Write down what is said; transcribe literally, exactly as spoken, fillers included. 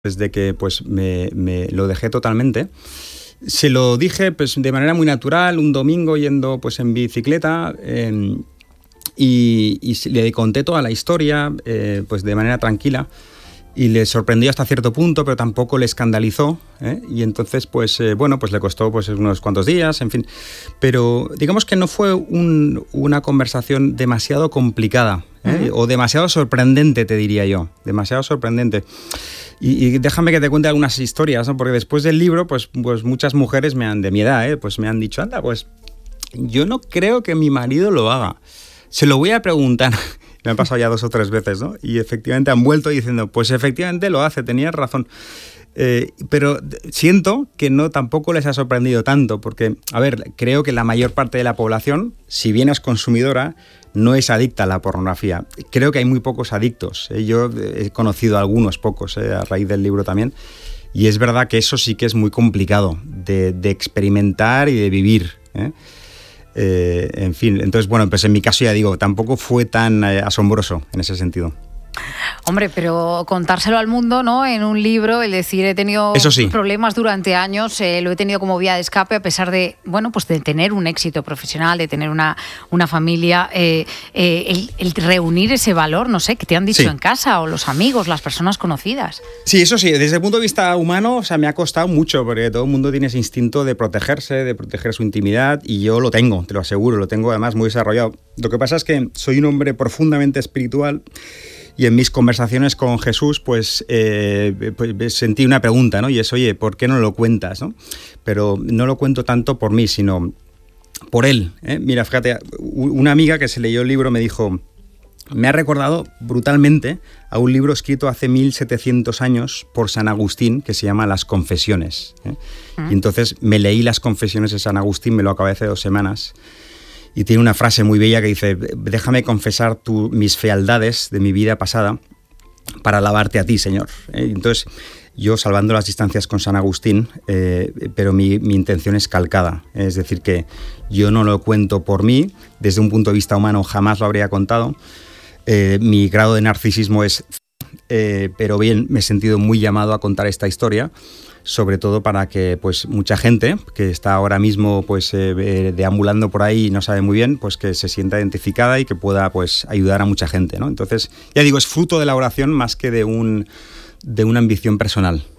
desde que pues me, me lo dejé totalmente. Se lo dije pues de manera muy natural, un domingo yendo pues en bicicleta, eh, y, y le conté toda la historia eh, pues de manera tranquila, y le sorprendió hasta cierto punto, pero tampoco le escandalizó, ¿eh? Y entonces pues eh, bueno, pues le costó pues unos cuantos días, en fin, pero digamos que no fue un, una conversación demasiado complicada, ¿eh? Uh-huh. O demasiado sorprendente, te diría yo, demasiado sorprendente. Y, y déjame que te cuente algunas historias, ¿no? Porque después del libro, pues, pues muchas mujeres me han, de mi edad, ¿eh? Pues me han dicho, anda, pues yo no creo que mi marido lo haga. Se lo voy a preguntar. Me han pasado ya dos o tres veces, ¿no? Y efectivamente han vuelto diciendo, pues efectivamente lo hace, tenías razón. Eh, pero siento que no tampoco les ha sorprendido tanto, porque, a ver, creo que la mayor parte de la población, si bien es consumidora, no es adicta a la pornografía. Creo que hay muy pocos adictos, ¿eh? Yo he conocido a algunos pocos, ¿eh? A raíz del libro también, y es verdad que eso sí que es muy complicado de, de experimentar y de vivir, ¿eh? Eh, en fin, entonces, bueno, pues en mi caso ya digo, tampoco fue tan eh, asombroso en ese sentido. Hombre, pero contárselo al mundo, ¿no? En un libro, el decir, he tenido sí. problemas durante años, eh, lo he tenido como vía de escape, a pesar de, bueno, pues de tener un éxito profesional, de tener una, una familia, eh, eh, el, el reunir ese valor, no sé, que te han dicho sí. en casa, o los amigos, las personas conocidas. Sí, eso sí, desde el punto de vista humano, o sea, me ha costado mucho, porque todo el mundo tiene ese instinto de protegerse, de proteger su intimidad, y yo lo tengo, te lo aseguro, lo tengo además muy desarrollado. Lo que pasa es que soy un hombre profundamente espiritual, y en mis conversaciones con Jesús, pues, eh, pues sentí una pregunta, ¿no? Y es, oye, ¿por qué no lo cuentas, ¿no? Pero no lo cuento tanto por mí, sino por él, ¿eh? Mira, fíjate, una amiga que se leyó el libro me dijo, me ha recordado brutalmente a un libro escrito hace mil setecientos años por San Agustín, que se llama Las Confesiones, ¿eh? ¿Ah? Y entonces me leí Las Confesiones de San Agustín, me lo acabé hace dos semanas, y tiene una frase muy bella que dice, déjame confesar tu, mis fealdades de mi vida pasada para alabarte a ti, Señor. ¿Eh? Entonces, yo salvando las distancias con San Agustín, eh, pero mi, mi intención es calcada. Es decir, que yo no lo cuento por mí, desde un punto de vista humano jamás lo habría contado. Eh, mi grado de narcisismo es... Eh, pero bien, me he sentido muy llamado a contar esta historia, sobre todo para que pues mucha gente que está ahora mismo pues eh, deambulando por ahí y no sabe muy bien, pues que se sienta identificada y que pueda pues ayudar a mucha gente, ¿no? Entonces, ya digo, es fruto de la oración más que de un de una ambición personal.